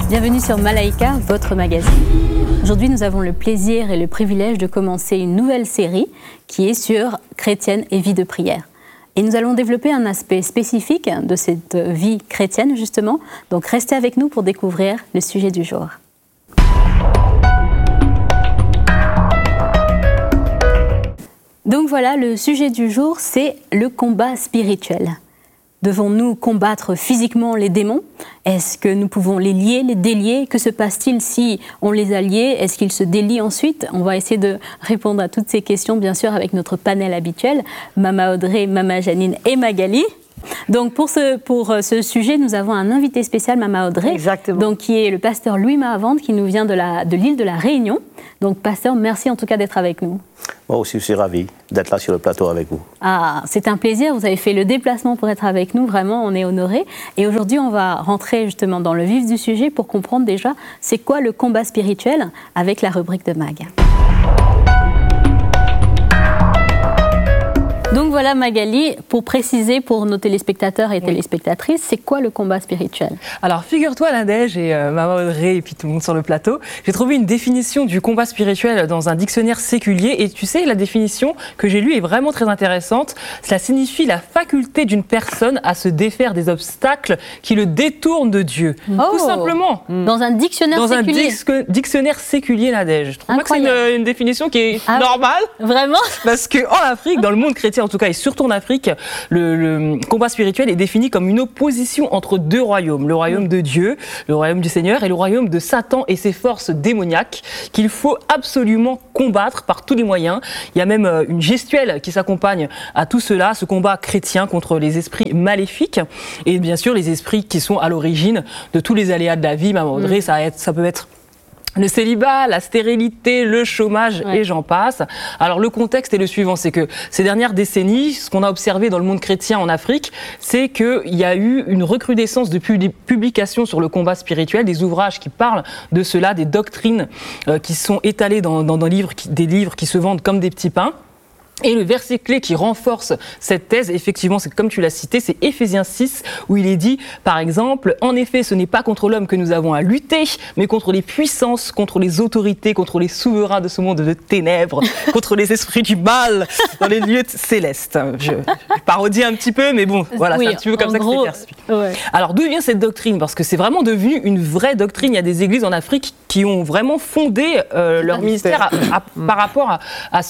Bienvenue sur Malaika, votre magazine. Aujourd'hui, nous avons le plaisir et le privilège de commencer une nouvelle série qui est sur chrétienne et vie de prière. Et nous allons développer un aspect spécifique de cette vie chrétienne, justement. Donc, restez avec nous pour découvrir le sujet du jour. Donc voilà, le sujet du jour, c'est le combat spirituel. Devons-nous combattre physiquement les démons? Est-ce que nous pouvons les lier, les délier? Que se passe-t-il si on les a liés? Est-ce qu'ils se délient ensuite? On va essayer de répondre à toutes ces questions, bien sûr, avec notre panel habituel, Mama Audrey, Mama Janine et Magali. Donc pour ce sujet, nous avons un invité spécial, Mama Audrey, donc, qui est le pasteur Louis Mahavante, qui nous vient de l'île de la Réunion. Donc pasteur, merci en tout cas d'être avec nous. Moi aussi, je suis ravi d'être là sur le plateau avec vous. Ah, c'est un plaisir, vous avez fait le déplacement pour être avec nous, vraiment, on est honorés. Et aujourd'hui, on va rentrer justement dans le vif du sujet pour comprendre déjà c'est quoi le combat spirituel avec la rubrique de Mag. Donc voilà Magali, pour préciser pour nos téléspectateurs et téléspectatrices, c'est quoi le combat spirituel? Alors figure-toi Nadège et Mama Audrey et puis tout le monde sur le plateau, j'ai trouvé une définition du combat spirituel dans un dictionnaire séculier et tu sais la définition que j'ai lue est vraiment très intéressante. Cela signifie la faculté d'une personne à se défaire des obstacles qui le détournent de Dieu. Tout simplement. Dans un dictionnaire séculier. Dans un dictionnaire séculier Nadège. Je trouve pas que c'est une définition qui est normale. Vraiment? Parce qu'en Afrique, dans le monde chrétien en tout cas, et surtout en Afrique, le combat spirituel est défini comme une opposition entre deux royaumes. Le royaume de Dieu, le royaume du Seigneur, et le royaume de Satan et ses forces démoniaques, qu'il faut absolument combattre par tous les moyens. Il y a même une gestuelle qui s'accompagne à tout cela, ce combat chrétien contre les esprits maléfiques, et bien sûr les esprits qui sont à l'origine de tous les aléas de la vie. Maman Audrey, ça peut être le célibat, la stérilité, le chômage et j'en passe. Alors le contexte est le suivant, c'est que ces dernières décennies, ce qu'on a observé dans le monde chrétien en Afrique, c'est qu'il y a eu une recrudescence de publications sur le combat spirituel, des ouvrages qui parlent de cela, des doctrines qui sont étalées dans des livres qui se vendent comme des petits pains. Et le verset clé qui renforce cette thèse, effectivement, c'est comme tu l'as cité, c'est Éphésiens 6, où il est dit, par exemple, « En effet, ce n'est pas contre l'homme que nous avons à lutter, mais contre les puissances, contre les autorités, contre les souverains de ce monde de ténèbres, contre les esprits du mal dans les lieux célestes. » Je parodie un petit peu, mais bon, voilà, c'est un petit peu comme ça que c'est perçu. Ouais. Alors, d'où vient cette doctrine? Parce que c'est vraiment devenu une vraie doctrine. Il y a des églises en Afrique qui ont vraiment fondé leur ministère par rapport à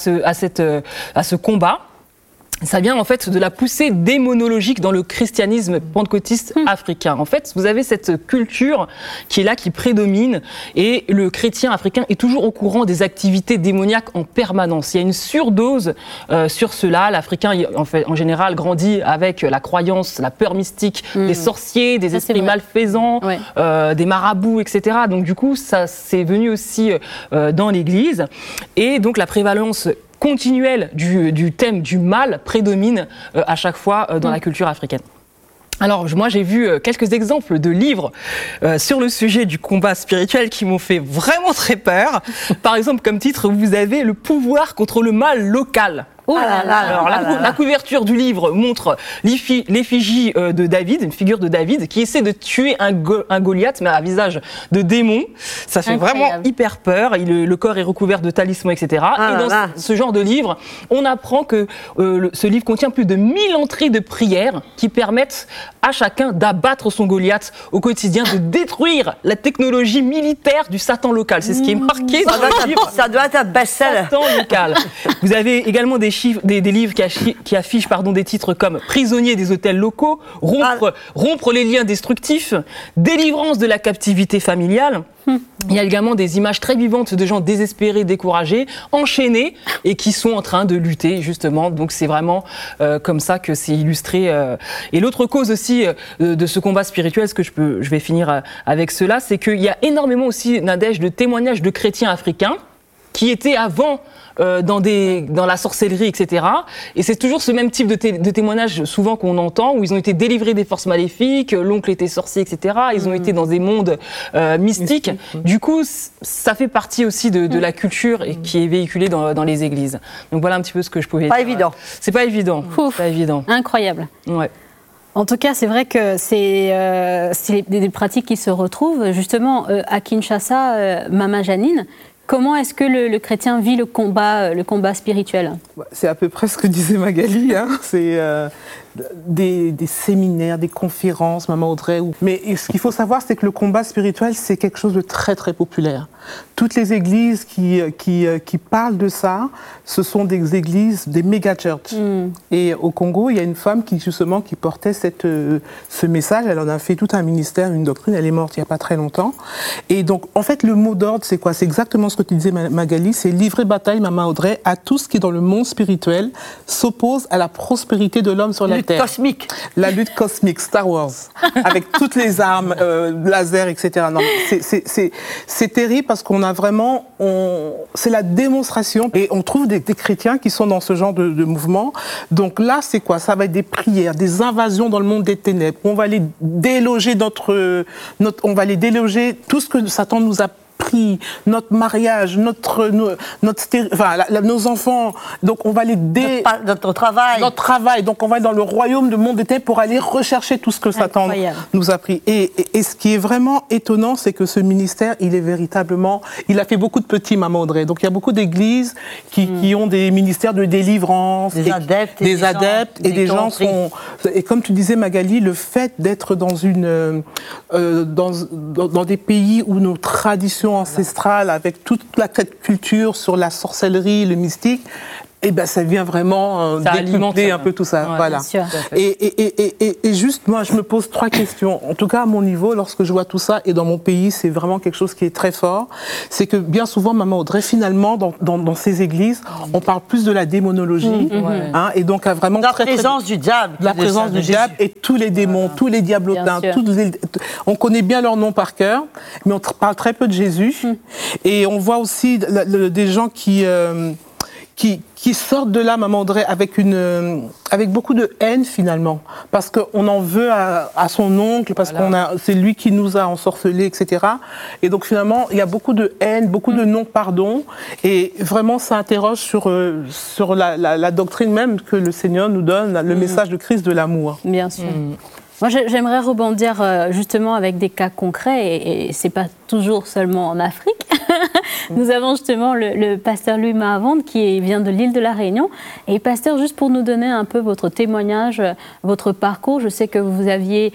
ce combat. Ça vient en fait de la poussée démonologique dans le christianisme pentecôtiste africain. En fait, vous avez cette culture qui est là, qui prédomine, et le chrétien africain est toujours au courant des activités démoniaques en permanence. Il y a une surdose sur cela. L'Africain, en général, grandit avec la croyance, la peur mystique des sorciers, des esprits malfaisants, des marabouts, etc. Donc du coup, ça c'est venu aussi dans l'Église. Et donc la prévalence continuelle du thème du mal prédomine à chaque fois dans la culture africaine. Alors moi j'ai vu quelques exemples de livres sur le sujet du combat spirituel qui m'ont fait vraiment très peur. Par exemple comme titre vous avez Le pouvoir contre le mal local. Oh là là. Alors la couverture du livre montre l'effigie de David, une figure de David qui essaie de tuer un Goliath mais à visage de démon. Ça fait vraiment hyper peur. Le corps est recouvert de talismans, etc. Et dans ce genre de livre, on apprend que ce livre contient plus de 1000 entrées de prières qui permettent à chacun d'abattre son Goliath au quotidien, de détruire la technologie militaire du Satan local. C'est ce qui est marqué dans le livre. Ça doit être un best-seller. Satan local. Vous avez également des livres qui affichent des titres comme Prisonnier des hôtels locaux, rompre les liens destructifs, Délivrance de la captivité familiale. Il y a également des images très vivantes de gens désespérés, découragés, enchaînés et qui sont en train de lutter justement. Donc c'est vraiment comme ça que c'est illustré. Et l'autre cause aussi de ce combat spirituel, je vais finir avec cela, c'est qu'il y a énormément aussi, Nadège, de témoignages de chrétiens africains qui étaient avant dans la sorcellerie, etc. Et c'est toujours ce même type de témoignage souvent qu'on entend, où ils ont été délivrés des forces maléfiques, l'oncle était sorcier, etc. Ils ont été dans des mondes mystiques. Du coup, ça fait partie aussi de la culture et qui est véhiculée dans les églises. Donc voilà un petit peu ce que je pouvais dire. Pas évident. C'est pas évident. Ouf, pas évident. Incroyable. Ouais. En tout cas, c'est vrai que c'est des pratiques qui se retrouvent. Justement, à Kinshasa, Mama Janine, comment est-ce que le chrétien vit le combat spirituel? C'est à peu près ce que disait Magali. Hein. C'est des séminaires, des conférences, Maman Audrey. Mais ce qu'il faut savoir, c'est que le combat spirituel, c'est quelque chose de très, très populaire. Toutes les églises qui parlent de ça, ce sont des églises, des méga-churches. Et au Congo, il y a une femme qui portait ce message. Elle en a fait tout un ministère, une doctrine. Elle est morte il n'y a pas très longtemps. Et donc, en fait, le mot d'ordre, c'est quoi? C'est exactement ce que tu disais, Magali. C'est livrer bataille, Maman Audrey, à tout ce qui, dans le monde spirituel, s'oppose à la prospérité de l'homme sur la Terre. Cosmique. La lutte cosmique, Star Wars, avec toutes les armes, laser, etc. Non, c'est terrible parce qu'on a vraiment, c'est la démonstration, et on trouve des chrétiens qui sont dans ce genre de mouvement. Donc là, c'est quoi? Ça va être des prières, des invasions dans le monde des ténèbres. On va les déloger on va les déloger tout ce que Satan nous a pris, notre mariage, nos enfants, donc on va les notre travail. Donc on va dans le royaume du monde des ténèbres pour aller rechercher tout ce que Satan nous a pris. Et ce qui est vraiment étonnant, c'est que ce ministère, il a fait beaucoup de petits, Maman Audrey. Donc il y a beaucoup d'églises qui ont des ministères de délivrance, des adeptes et des gens sont. Et comme tu disais, Magali, le fait d'être dans des pays où nos traditions ancestrales, avec toute la culture sur la sorcellerie, le mystique, et ben ça vient vraiment décupler un peu tout ça. Ouais, voilà. Et juste, moi, je me pose 3 questions. En tout cas, à mon niveau, lorsque je vois tout ça, et dans mon pays, c'est vraiment quelque chose qui est très fort. C'est que bien souvent, Maman Audrey, finalement, dans ces églises, on parle plus de la démonologie, et donc à vraiment la présence du diable. La présence du diable et tous les démons, tous les diablotins, on connaît bien leur nom par cœur, mais on parle très peu de Jésus. Et on voit aussi des gens qui sortent de là, Maman Audrey, avec beaucoup de haine finalement, parce qu'on en veut à son oncle, parce c'est lui qui nous a ensorcelés, etc. Et donc finalement, il y a beaucoup de haine, beaucoup de non-pardon, et vraiment ça interroge sur la doctrine même que le Seigneur nous donne, le message de Christ de l'amour. Bien sûr. Moi, j'aimerais rebondir justement avec des cas concrets, et c'est pas toujours seulement en Afrique. Nous avons justement le pasteur Louis Mahavande qui vient de l'île de la Réunion. Et pasteur, juste pour nous donner un peu votre témoignage, votre parcours, je sais que vous aviez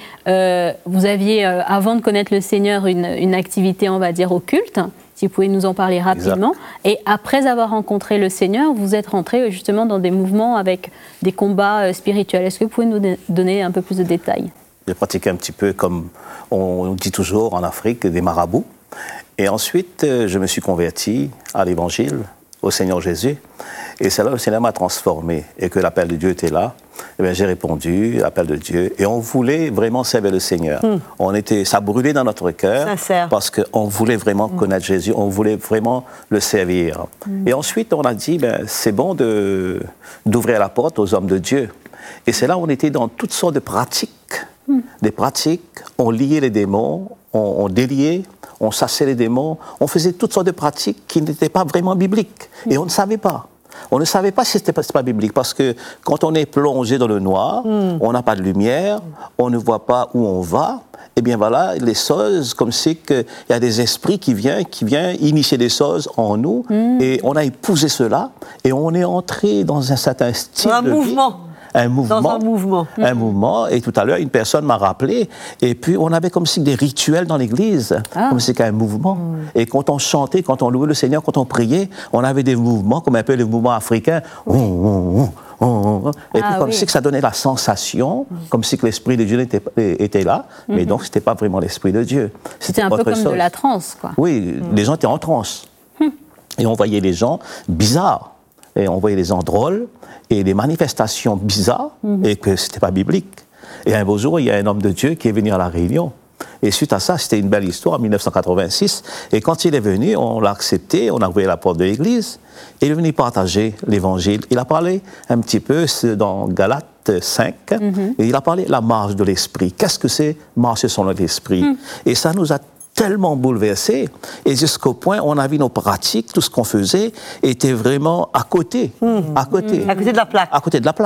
avant de connaître le Seigneur, une activité, on va dire, occulte. Si vous pouvez nous en parler rapidement. Exact. Et après avoir rencontré le Seigneur, vous êtes rentré justement dans des mouvements avec des combats spirituels. Est-ce que vous pouvez nous donner un peu plus de détails? J'ai pratiqué un petit peu, comme on dit toujours en Afrique, des marabouts. Et ensuite, je me suis converti à l'Évangile, au Seigneur Jésus. Et c'est là que le Seigneur m'a transformé et que l'appel de Dieu était là. Eh bien, j'ai répondu, l'appel de Dieu. Et on voulait vraiment servir le Seigneur. Ça brûlait dans notre cœur parce qu'on voulait vraiment connaître Jésus, on voulait vraiment le servir. Et ensuite, on a dit, c'est bon d'ouvrir la porte aux hommes de Dieu. Et c'est là où on était dans toutes sortes de pratiques. Des pratiques, on liait les démons, on déliait, on chassait les démons, on faisait toutes sortes de pratiques qui n'étaient pas vraiment bibliques. Et on ne savait pas. On ne savait pas si c'était pas biblique, parce que quand on est plongé dans le noir, on n'a pas de lumière, on ne voit pas où on va. Et bien voilà, les choses, comme c'est qu'il y a des esprits qui viennent initier des choses en nous, et on a épousé cela, et on est entré dans un certain style de vie. Un mouvement. Et tout à l'heure, une personne m'a rappelé. Et puis, on avait comme si des rituels dans l'église, comme si c'était un mouvement. Et quand on chantait, quand on louait le Seigneur, quand on priait, on avait des mouvements, comme un peu les mouvements africains. Et puis, comme si que ça donnait la sensation, comme si que l'Esprit de Dieu était là. Mais donc, ce n'était pas vraiment l'Esprit de Dieu. C'était un peu comme de la transe, quoi. Oui, les gens étaient en transe. Et on voyait les gens bizarres. Et on voyait les gens drôles et des manifestations bizarres et que ce n'était pas biblique. Et un beau jour, il y a un homme de Dieu qui est venu à La Réunion. Et suite à ça, c'était une belle histoire en 1986. Et quand il est venu, on l'a accepté, on a ouvert la porte de l'église. Et il est venu partager l'évangile. Il a parlé un petit peu dans Galates 5. Et il a parlé de la marche de l'esprit. Qu'est-ce que c'est marcher selon l'esprit? Et ça nous a tellement bouleversés, et jusqu'au point on a vu nos pratiques, tout ce qu'on faisait était vraiment à côté de la plaque.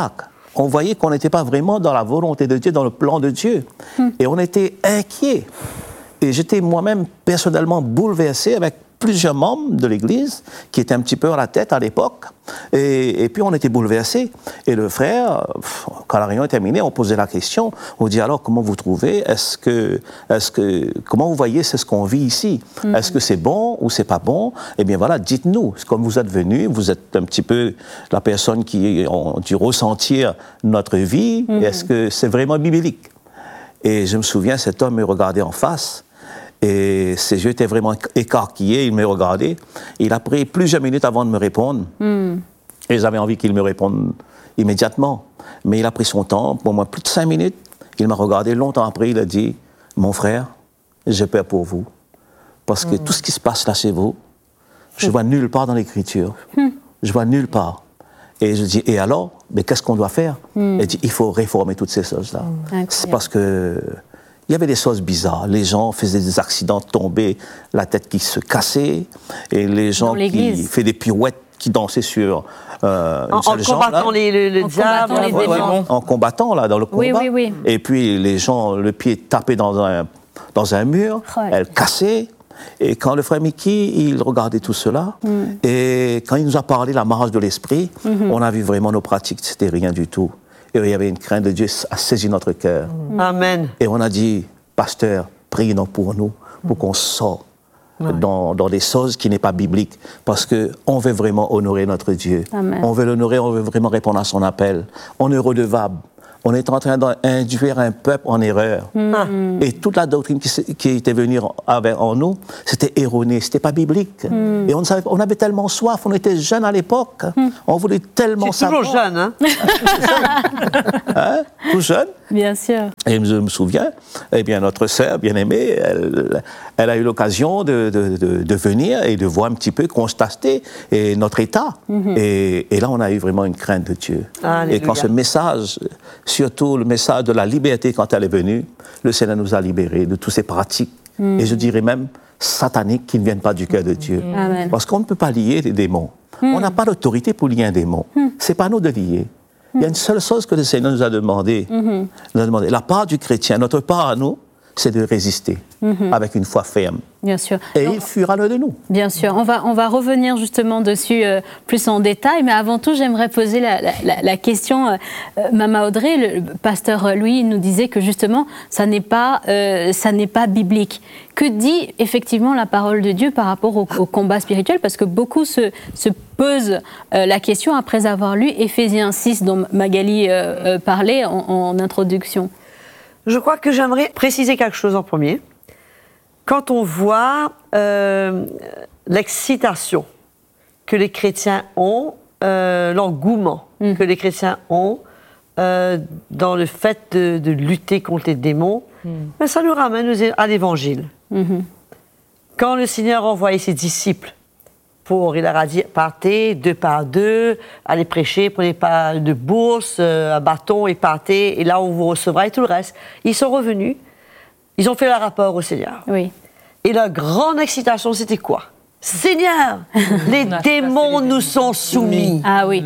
on voyait qu'on n'était pas vraiment dans la volonté de Dieu, dans le plan de Dieu. Et on était inquiets. Et j'étais moi-même personnellement bouleversé avec plusieurs membres de l'Église qui étaient un petit peu à la tête à l'époque. Et puis on était bouleversés. Et le frère, quand la réunion est terminée, on posait la question. On dit alors comment vous trouvez? Comment vous voyez c'est ce qu'on vit ici? Est-ce que c'est bon ou c'est pas bon? Eh bien voilà, dites-nous. Comme vous êtes venus, vous êtes un petit peu la personne qui ont dû ressentir notre vie. Est-ce que c'est vraiment biblique? Et je me souviens, cet homme me regardait en face. Et ses yeux étaient vraiment écarquillés, il me regardait. Il a pris plusieurs minutes avant de me répondre. Et j'avais envie qu'il me réponde immédiatement. Mais il a pris son temps, pour moi plus de 5 minutes. Il m'a regardé longtemps après, il a dit « Mon frère, j'ai peur pour vous. Parce que tout ce qui se passe là chez vous, je ne vois nulle part dans l'Écriture. Je vois nulle part. » Et je dis « Et alors, mais qu'est-ce qu'on doit faire ?» Il dit « Il faut réformer toutes ces choses-là. » C'est parce que... Il y avait des choses bizarres. Les gens faisaient des accidents, tombaient, la tête qui se cassait, et les gens qui faisaient des pirouettes, qui dansaient sur en combattant le diable, en combattant là dans le combat. Oui. Et puis les gens, le pied tapé dans un mur, elle cassait. Et quand le frère Mickey, il regardait tout cela, et quand il nous a parlé de la marche de l'esprit, on a vu vraiment nos pratiques, c'était rien du tout. Et il y avait une crainte de Dieu à saisir notre cœur. Amen. Et on a dit, pasteur, priez donc pour nous, pour qu'on sorte dans des choses qui n'est pas bibliques, parce qu'on veut vraiment honorer notre Dieu. Amen. On veut l'honorer, on veut vraiment répondre à son appel. On est redevable. On est en train d'induire un peuple en erreur. Et toute la doctrine qui était venue en nous, c'était erroné, c'était pas biblique. Et on avait tellement soif, on était jeunes à l'époque, on voulait tellement savoir. Toujours jeune, hein? Tout jeune. Bien sûr. Et je me souviens, eh bien, notre sœur bien-aimée, elle a eu l'occasion de venir et de voir un petit peu, constater notre état. Et là, on a eu vraiment une crainte de Dieu. Alléluia. Et quand ce message, surtout le message de la liberté, quand elle est venue, le Seigneur nous a libérés de toutes ces pratiques. Et je dirais même sataniques qui ne viennent pas du cœur de Dieu. Amen. Parce qu'on ne peut pas lier les démons. On n'a pas d'autorité pour lier un démon. C'est pas à nous de lier. Il y a une seule chose que le Seigneur nous a demandé. La part du chrétien, notre part à nous, c'est de résister avec une foi ferme. Bien sûr. Et il fuira l'un de nous. Bien sûr. On va revenir justement dessus plus en détail, mais avant tout, j'aimerais poser la question. Mama Audrey, le pasteur Louis nous disait que justement, ça n'est pas biblique. Que dit effectivement la parole de Dieu par rapport au combat spirituel? Parce que beaucoup se posent la question après avoir lu Éphésiens 6, dont Magali parlait en introduction. Je crois que j'aimerais préciser quelque chose en premier. Quand on voit l'excitation que les chrétiens ont, l'engouement que les chrétiens ont dans le fait de lutter contre les démons, ben ça nous ramène à l'Évangile. Quand le Seigneur a envoyé ses disciples, il leur a dit, partez 2 par 2, allez prêcher, prenez pas de bourse, un bâton et partez, et là on vous recevra et tout le reste. Ils sont revenus, ils ont fait leur rapport au Seigneur. Oui. Et leur grande excitation, c'était quoi? Seigneur, les démons nous sont soumis. Ah oui.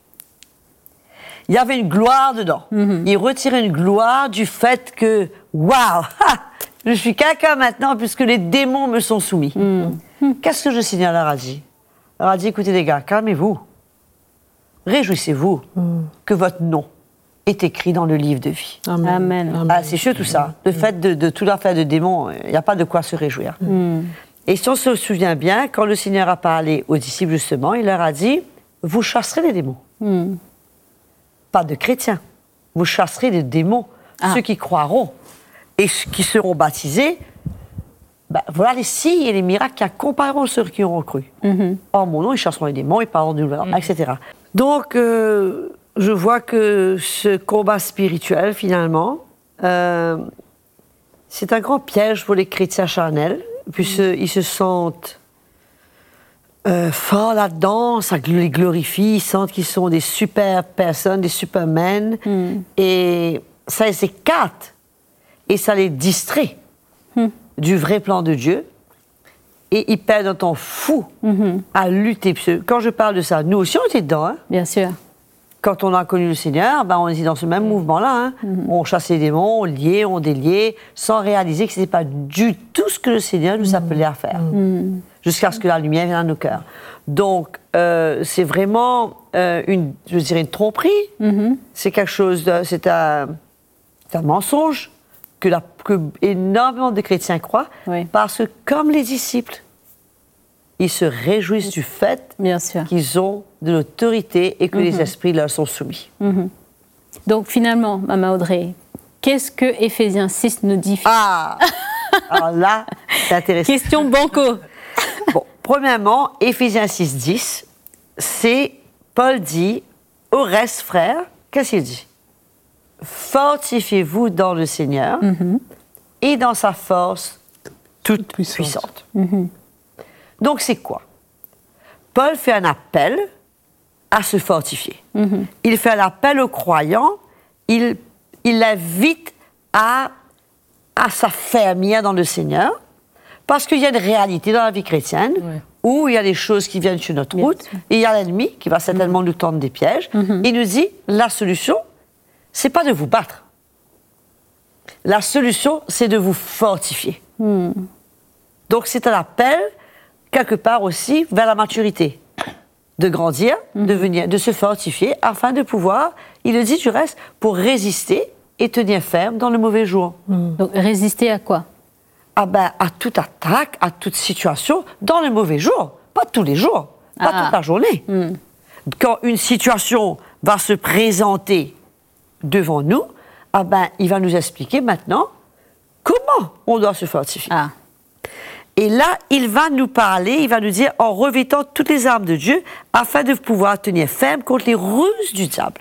Il y avait une gloire dedans. Ils retiraient une gloire du fait que, waouh, je suis quelqu'un maintenant puisque les démons me sont soumis. Qu'est-ce que le Seigneur leur a dit? Il leur a dit, écoutez les gars, calmez-vous. Réjouissez-vous que votre nom est écrit dans le livre de vie. Amen. Ah, c'est sûr tout ça. Le fait de toute l'affaire de démons, il n'y a pas de quoi se réjouir. Et si on se souvient bien, quand le Seigneur a parlé aux disciples justement, il leur a dit, vous chasserez les démons. Pas de chrétiens. Vous chasserez les démons. Ceux qui croiront et qui seront baptisés, ben, voilà les signes et les miracles qui accompagneront ceux qui auront cru. En mon nom, ils chasseront les démons, ils parleront du Lord, etc. Donc, je vois que ce combat spirituel, finalement, c'est un grand piège pour les chrétiens charnels, puisqu'ils se sentent forts là-dedans, ça les glorifie, ils sentent qu'ils sont des super personnes, des supermen, et ça les écarte, et ça les distrait du vrai plan de Dieu, et ils perdent un temps fou à lutter. Quand je parle de ça, nous aussi on était dedans. Hein? Bien sûr. quand on a connu le Seigneur, ben on est dans ce même mouvement-là. Hein. On chassait les démons, on liait, on déliait, sans réaliser que ce n'était pas du tout ce que le Seigneur nous appelait à faire. Jusqu'à ce que la lumière vienne à nos cœurs. Donc, c'est vraiment une tromperie. C'est quelque chose c'est un mensonge que énormément de chrétiens croient. Oui. Parce que, comme les disciples, ils se réjouissent du fait Bien sûr. qu'ils ont de l'autorité et que les esprits leur sont soumis. Donc finalement, Maman Audrey, qu'est-ce que Éphésiens 6 nous dit? Ah! Alors là, c'est intéressant. Question banco. Bon, premièrement, Éphésiens 6, 10, c'est Paul dit, au reste, frères, qu'est-ce qu'il dit? Fortifiez-vous dans le Seigneur et dans sa force toute puissante. Donc, c'est quoi? Paul fait un appel à se fortifier. Il fait un appel aux croyants, il l'invite à s'affermir dans le Seigneur, parce qu'il y a une réalité dans la vie chrétienne, où il y a des choses qui viennent sur notre route, et il y a l'ennemi qui va certainement nous tendre des pièges. Il nous dit, la solution, c'est pas de vous battre. La solution, c'est de vous fortifier. Donc, c'est un appel, quelque part aussi, vers la maturité. De grandir, de se fortifier, afin de pouvoir, il le dit du reste, pour résister et tenir ferme dans le mauvais jour. Donc résister à quoi? Ah ben, à toute attaque, à toute situation, dans le mauvais jour. Pas tous les jours, pas toute la journée. Quand une situation va se présenter devant nous, ah ben, il va nous expliquer maintenant comment on doit se fortifier. Et là, il va nous parler, il va nous dire, en revêtant toutes les armes de Dieu, afin de pouvoir tenir ferme contre les ruses du diable.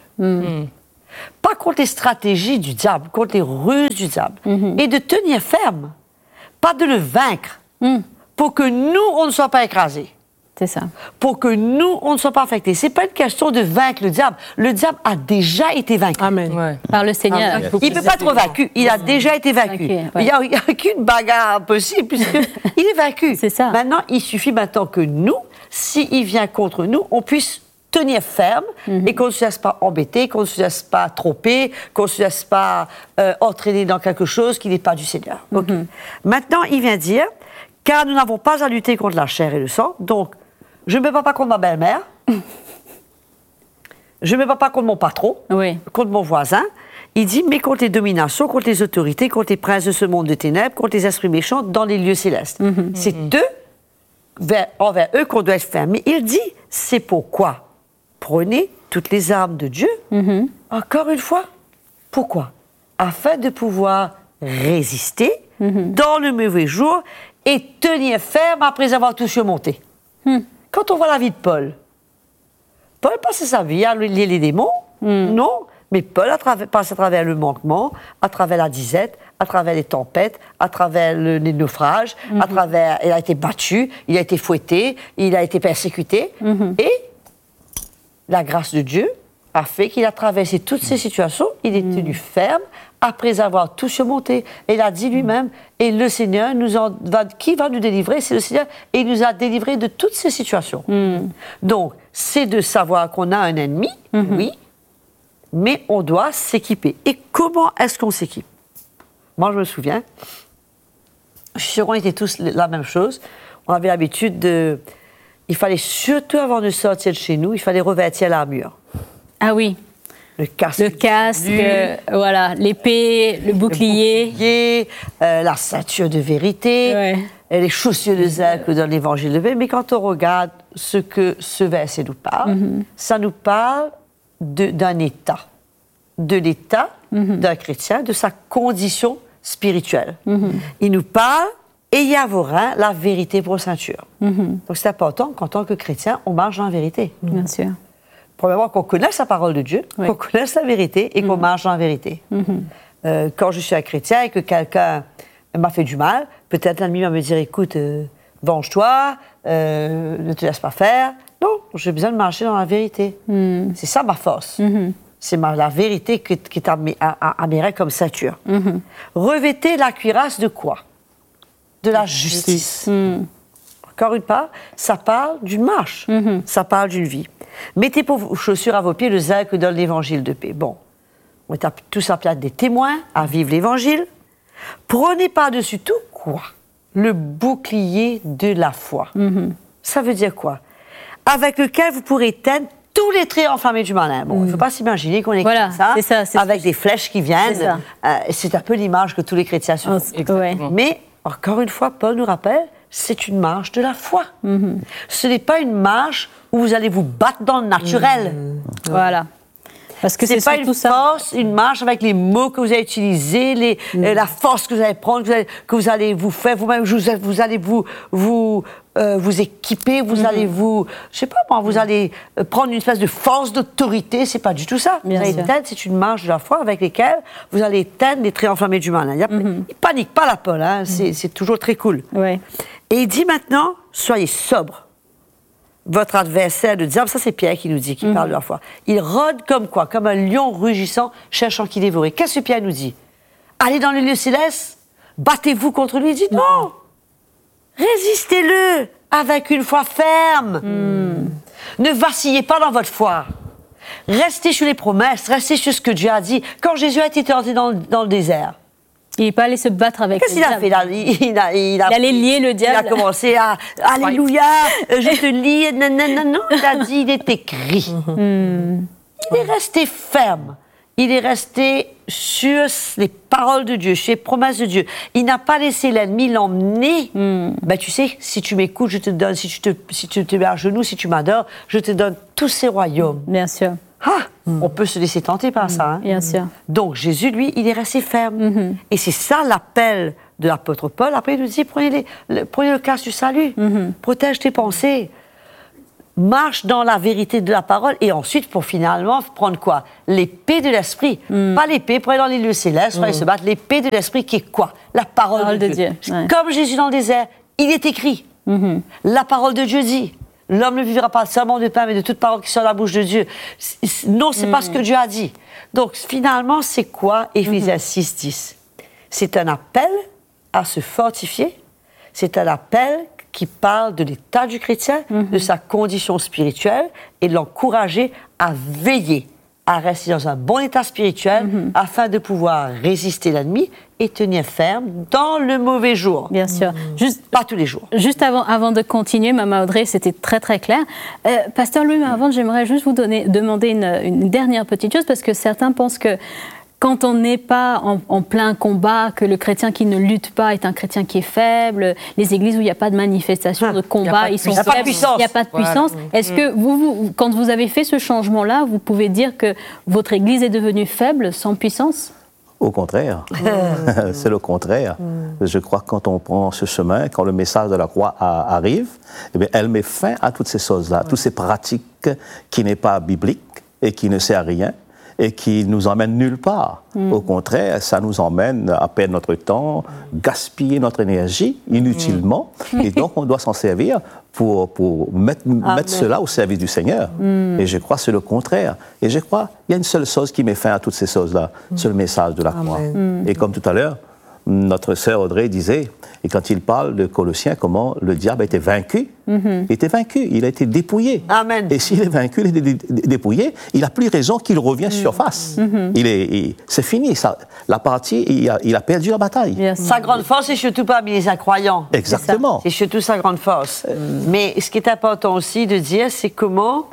Pas contre les stratégies du diable, contre les ruses du diable. Et de tenir ferme, pas de le vaincre, pour que nous, on ne soit pas écrasés. C'est ça. Pour que nous, on ne soit pas affectés. C'est pas une question de vaincre le diable. Le diable a déjà été vaincu. Amen. Par le Seigneur. Il ne peut pas être vaincu. Il a déjà été vaincu. Il n'y a qu'une bagarre possible, puisqu'il est vaincu. C'est ça. Maintenant, il suffit maintenant que nous, s'il vient contre nous, on puisse tenir ferme et qu'on ne se laisse pas embêter, qu'on ne se laisse pas tromper, qu'on ne se laisse pas entraîner dans quelque chose qui n'est pas du Seigneur. Maintenant, il vient dire, car nous n'avons pas à lutter contre la chair et le sang, donc je ne me bats pas contre ma belle-mère, je ne me bats pas contre mon patron, contre mon voisin. Il dit, mais contre les dominations, contre les autorités, contre les princes de ce monde de ténèbres, contre les esprits méchants dans les lieux célestes. C'est envers eux qu'on doit être ferme. Mais il dit, c'est pourquoi prenez toutes les armes de Dieu. Encore une fois, pourquoi? Afin de pouvoir résister dans le mauvais jour et tenir ferme après avoir tout surmonté. Quand on voit la vie de Paul passait sa vie à lier les démons, non, mais Paul passe à travers le manquement, à travers la disette, à travers les tempêtes, à travers les naufrages, il a été battu, il a été fouetté, il a été persécuté, et la grâce de Dieu a fait qu'il a traversé toutes ces situations, il est tenu ferme après avoir tout surmonté. Et il a dit lui-même, et le Seigneur qui va nous délivrer? C'est le Seigneur, et il nous a délivrés de toutes ces situations. Donc, c'est de savoir qu'on a un ennemi, oui, mais on doit s'équiper. Et comment est-ce qu'on s'équipe? Moi, je me souviens, je suis sûre qu'on était tous la même chose. On avait l'habitude de... Il fallait surtout, avant de sortir de chez nous, il fallait revêtir l'armure. Ah oui. Le casque, voilà, l'épée, le bouclier. La ceinture de vérité, et les chaussures de zèle que dans l'évangile de paix. Mais quand on regarde ce que ce verset nous parle, ça nous parle d'un état, de l'état d'un chrétien, de sa condition spirituelle. Il nous parle, ayez à vos reins la vérité pour ceinture. Donc c'est important qu'en tant que chrétien, on marche dans la vérité. Bien sûr. Premièrement, qu'on connaisse la parole de Dieu, qu'on connaisse la vérité et qu'on marche dans la vérité. Quand je suis un chrétien et que quelqu'un m'a fait du mal, peut-être l'ennemi va me dire, écoute, venge-toi, ne te laisse pas faire. Non, j'ai besoin de marcher dans la vérité. C'est ça ma force. C'est la vérité qui est à mes reins comme ceinture. Revêtez la cuirasse de quoi? De la justice. Encore une fois, ça parle d'une marche, ça parle d'une vie. Mettez pour vos chaussures à vos pieds le zèle que donne l'évangile de paix. Bon, on est tous appelés à être des témoins, à vivre l'évangile. Prenez par-dessus tout quoi? Le bouclier de la foi. Ça veut dire quoi? Avec lequel vous pourrez éteindre tous les traits enflammés du malin. Bon, il ne faut pas s'imaginer qu'on est Voilà, comme ça, c'est avec des flèches qui viennent. C'est un peu l'image que tous les chrétiens se font. Exactement. Mais, encore une fois, Paul nous rappelle, c'est une marche de la foi. Ce n'est pas une marche où vous allez vous battre dans le naturel. Voilà. Parce que C'est pas une force, une marche avec les mots que vous allez utiliser, la force que vous allez prendre, que vous allez vous faire vous-même, vous allez vous équiper, vous allez je sais pas moi, vous allez prendre une espèce de force d'autorité, c'est pas du tout ça. Bien sûr. C'est une marche de la foi avec laquelle vous allez éteindre les traits enflammés du mal. Il panique pas la Paul, hein, c'est toujours très cool. Ouais. Et il dit maintenant, soyez sobre. Votre adversaire, le diable, ça c'est Pierre qui nous dit, qui parle de la foi. Il rôde comme quoi? Comme un lion rugissant, cherchant qui dévorer. Qu'est-ce que Pierre nous dit? Allez dans les lieux célestes, battez-vous contre lui. Il dit non, résistez-le avec une foi ferme. Ne vacillez pas dans votre foi. Restez sur les promesses, restez sur ce que Dieu a dit. Quand Jésus a été tenté dans le désert, Il n'est pas allé se battre avec qu'est-ce le qu'il a diable. fait? Il allait lier le diable. Il a commencé à Alléluia, je te lie. Non. Il a dit, il est écrit. Il est resté ferme. Il est resté sur les paroles de Dieu, sur les promesses de Dieu. Il n'a pas laissé l'ennemi l'emmener. Ben, tu sais, si tu m'écoutes, je te donne, si tu te mets à genoux, si tu m'adores, je te donne tous ces royaumes. Bien sûr. On peut se laisser tenter par ça. Hein. Bien sûr. Donc Jésus, lui, il est resté ferme. Et c'est ça l'appel de l'apôtre Paul. Après, il nous dit, prenez le casque du salut, protège tes pensées, marche dans la vérité de la parole, et ensuite, pour finalement prendre quoi? L'épée de l'esprit. Pas l'épée pour aller dans les lieux célestes, pour aller se battre. L'épée de l'esprit qui est quoi? La parole de Dieu. Ouais. Comme Jésus dans le désert, il est écrit. La parole de Dieu dit. L'homme ne vivra pas seulement de pain, mais de toute parole qui sort de la bouche de Dieu. Non, c'est pas ce que Dieu a dit. Donc, finalement, c'est quoi Éphésiens 6:10? C'est un appel à se fortifier. C'est un appel qui parle de l'état du chrétien, de sa condition spirituelle, et de l'encourager à veiller, à rester dans un bon état spirituel, afin de pouvoir résister l'ennemi et tenir ferme dans le mauvais jour. Bien sûr. Pas tous les jours. Juste avant de continuer, Maman Audrey, c'était très très clair. Pasteur Louis, mais avant, j'aimerais juste vous demander une dernière petite chose, parce que certains pensent que quand on n'est pas en plein combat, que le chrétien qui ne lutte pas est un chrétien qui est faible, les églises où il n'y a pas de manifestation, de combat, ils sont faibles, il n'y a pas de puissance. Est-ce que vous, quand vous avez fait ce changement-là, vous pouvez dire que votre église est devenue faible, sans puissance ? Au contraire, c'est le contraire. Je crois que quand on prend ce chemin, quand le message de la croix arrive, eh bien, elle met fin à toutes ces choses-là, toutes ces pratiques qui n'est pas bibliques et qui ne sert à rien et qui nous emmènent nulle part. Au contraire, ça nous emmène à perdre notre temps, gaspiller notre énergie inutilement, et donc on doit s'en servir pour mettre cela au service du Seigneur. Et je crois que c'est le contraire. Et je crois qu'il y a une seule chose qui met fin à toutes ces choses-là, c'est le message de la croix. Et comme tout à l'heure, notre sœur Audrey disait, et quand il parle de Colossiens, comment le diable a été vaincu, il était vaincu, il a été dépouillé. Amen. Et s'il est vaincu, il est dépouillé, il n'a plus raison qu'il revienne surface. C'est fini, la partie, il a perdu la bataille. Sa grande force, c'est surtout parmi les incroyants. Exactement. C'est surtout sa grande force. Mais ce qui est important aussi de dire, c'est comment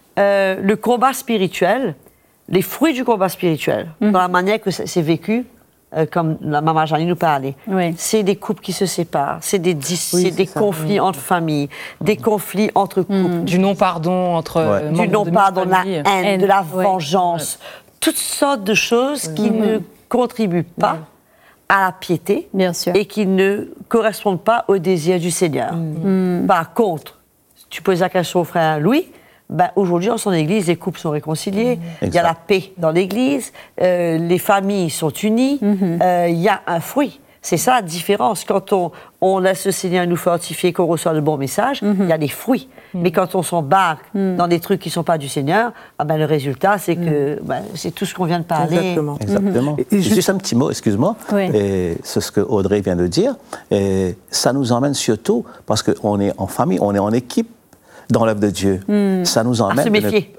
le combat spirituel, les fruits du combat spirituel, dans la manière que c'est vécu, comme la maman Jeannie nous parlait, c'est des couples qui se séparent, c'est des conflits entre familles, des conflits entre couples. Du non-pardon entre du non-pardon, de la haine, de la vengeance, toutes sortes de choses qui ne contribuent pas à la piété et qui ne correspondent pas au désir du Seigneur. Par contre, tu poses la question au frère Louis, aujourd'hui, dans son église, les couples sont réconciliés, il y a la paix dans l'église, les familles sont unies, il y a un fruit. C'est ça la différence. Quand on laisse le Seigneur nous fortifier, qu'on reçoit le bon message, il y a des fruits. Mais quand on s'embarque dans des trucs qui ne sont pas du Seigneur, le résultat, c'est que c'est tout ce qu'on vient de parler. Exactement. Et juste un petit mot, excuse-moi. C'est ce que Audrey vient de dire. Et ça nous emmène surtout, parce qu'on est en famille, on est en équipe, dans l'œuvre de Dieu. Ça nous emmène à se méfier.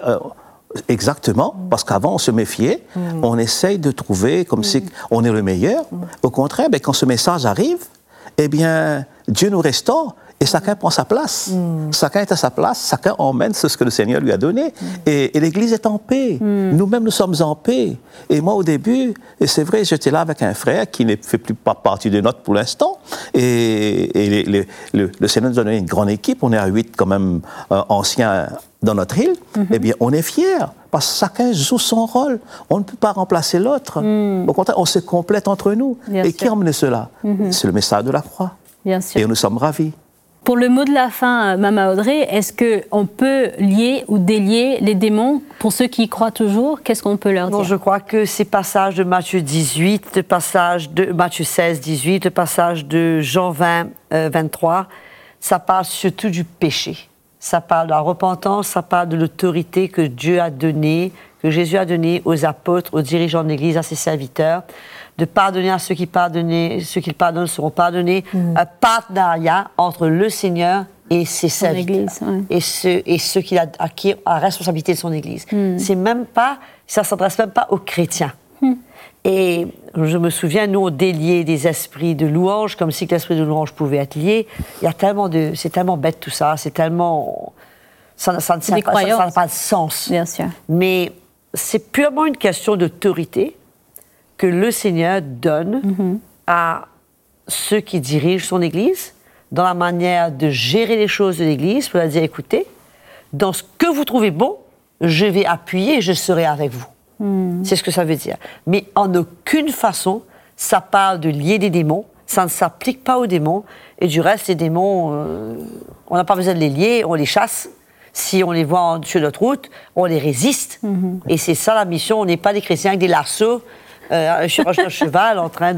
Exactement, parce qu'avant on se méfiait, on essaye de trouver comme si on est le meilleur. Au contraire, quand ce message arrive, eh bien, Dieu nous restaure et chacun prend sa place. Chacun est à sa place, chacun emmène ce que le Seigneur lui a donné. Et l'Église est en paix. Nous-mêmes, nous sommes en paix. Et moi, au début, et c'est vrai, j'étais là avec un frère qui ne fait plus pas partie de notre pour l'instant. Et le Seigneur nous a donné une grande équipe. On est à 8 quand même anciens dans notre île. Eh bien, on est fiers. Parce que chacun joue son rôle. On ne peut pas remplacer l'autre. Au contraire, on se complète entre nous. Bien et sûr. qui emmène cela? C'est le message de la croix. Bien sûr. Et nous sommes ravis. Pour le mot de la fin, Mama Audrey, est-ce qu'on peut lier ou délier les démons? Pour ceux qui y croient toujours, qu'est-ce qu'on peut leur dire? Non, je crois que ces passages de Matthieu 18, le passage de Matthieu 16, 18, le passage de Jean 20, 23, ça parle surtout du péché. Ça parle de la repentance, ça parle de l'autorité que Dieu a donnée, que Jésus a donnée aux apôtres, aux dirigeants de l'Église, à ses serviteurs, de pardonner à ceux qui pardonnent, ceux qui pardonnent seront pardonnés. Un partenariat entre le Seigneur et ses serviteurs, Église, ouais. et ceux qui a la responsabilité de son Église. C'est même pas, ça s'adresse même pas aux chrétiens. Et je me souviens, nous, on déliait des esprits de louange, comme si l'esprit de louange pouvait être lié. Il y a tellement c'est tellement bête tout ça, c'est tellement... Ça n'a pas de sens. Bien sûr. Mais c'est purement une question d'autorité que le Seigneur donne à ceux qui dirigent son Église, dans la manière de gérer les choses de l'Église, pour leur dire, écoutez, dans ce que vous trouvez bon, je vais appuyer et je serai avec vous. C'est ce que ça veut dire. Mais en aucune façon, ça parle de lier des démons, ça ne s'applique pas aux démons, et du reste, les démons, on n'a pas besoin de les lier, on les chasse. Si on les voit sur notre route, on les résiste. Et c'est ça la mission, on n'est pas des chrétiens avec des lassos, sur un cheval en train